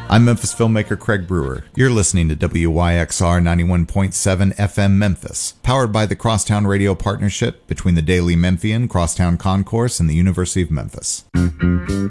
I'm Memphis filmmaker Craig Brewer. You're listening to WYXR 91.7 FM Memphis, powered by the Crosstown Radio Partnership between the Daily Memphian, Crosstown Concourse, and the University of Memphis.